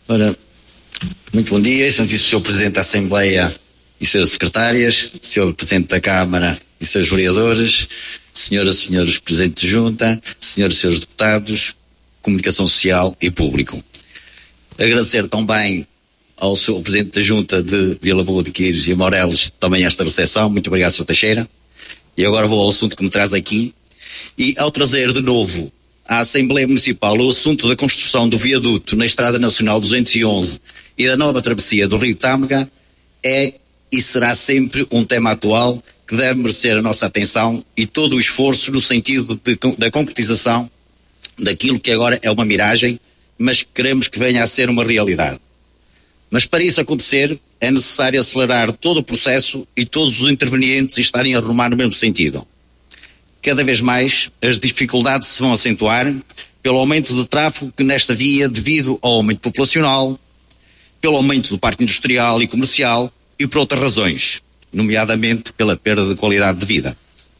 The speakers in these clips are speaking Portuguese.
Ora, muito bom dia, excelentíssimo Sr. Presidente da Assembleia e Sras. Secretárias, Sr. Presidente da Câmara e Srs. Vereadores, Senhoras e Senhores Presidentes de Junta, Senhoras e Senhores Deputados, Comunicação Social e Público. Agradecer também ao Sr. Presidente da Junta de Vila Boa de Quires e Morelos também esta recepção. Muito obrigado, Sr. Teixeira. E agora vou ao assunto que me traz aqui. E ao trazer de novo à Assembleia Municipal o assunto da construção do viaduto na Estrada Nacional 211 e da nova travessia do Rio Tâmega, é e será sempre um tema atual que deve merecer a nossa atenção e todo o esforço no sentido da concretização daquilo que agora é uma miragem, mas que queremos que venha a ser uma realidade. Mas para isso acontecer é necessário acelerar todo o processo e todos os intervenientes estarem a rumar no mesmo sentido. Cada vez mais as dificuldades se vão acentuar pelo aumento de tráfego que nesta via devido ao aumento populacional, pelo aumento do parque industrial e comercial e por outras razões, nomeadamente pela perda de qualidade de vida.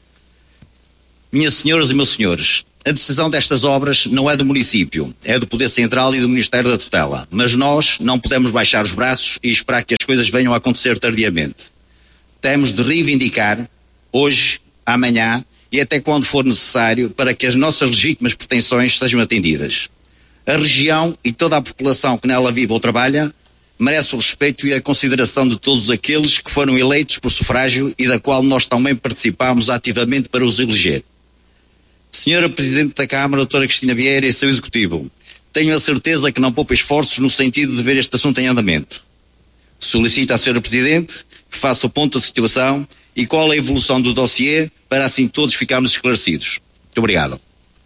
Minhas senhoras e meus senhores, a decisão destas obras não é do município, é do Poder Central e do Ministério da Tutela, mas nós não podemos baixar os braços e esperar que as coisas venham a acontecer tardiamente. Temos de reivindicar, hoje, amanhã e até quando for necessário, para que as nossas legítimas pretensões sejam atendidas. A região e toda a população que nela vive ou trabalha merece o respeito e a consideração de todos aqueles que foram eleitos por sufrágio e da qual nós também participámos ativamente para os eleger. Senhora Presidente da Câmara, Doutora Cristina Vieira e seu Executivo, tenho a certeza que não poupa esforços no sentido de ver este assunto em andamento. Solicito à Senhora Presidente que faça o ponto da situação e qual a evolução do dossiê para assim todos ficarmos esclarecidos. Muito obrigado.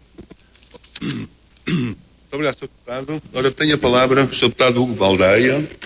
Muito obrigado, Sr. Deputado. Agora tem a palavra o Sr. Deputado Hugo Baldeia.